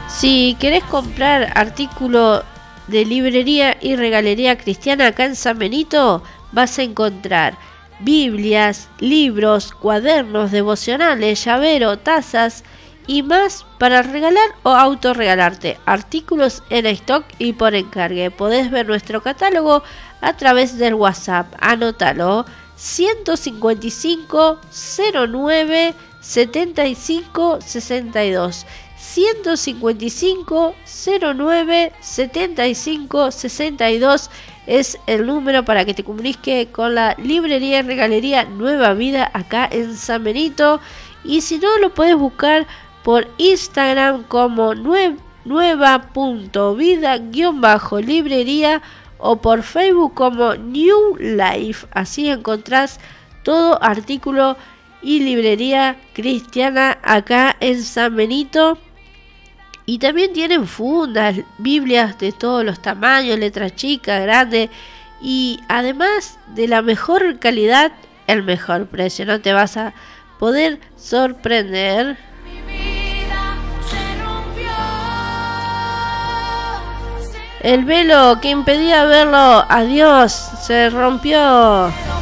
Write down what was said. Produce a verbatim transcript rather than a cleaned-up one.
Si querés comprar artículo de librería y regalería cristiana acá en San Benito, vas a encontrar Biblias, libros, cuadernos devocionales, llavero, tazas y más para regalar o autorregalarte. Artículos en stock y por encargue. Podés ver nuestro catálogo a través del WhatsApp. Anótalo: ciento cincuenta y cinco, cero nueve, setenta y cinco, sesenta y dos. ciento cincuenta y cinco, cero nueve, setenta y cinco, sesenta y dos es el número para que te comuniques con la librería y regalería Nueva Vida acá en San Benito. Y si no, lo puedes buscar por Instagram como nueva punto vida guión bajo librería o por Facebook como New Life. Así encontrás todo artículo y librería cristiana acá en San Benito. Y también tienen fundas, Biblias de todos los tamaños, letras chicas, grandes, y además de la mejor calidad, el mejor precio. No te vas a poder sorprender. El velo que impedía verlo a Dios se rompió.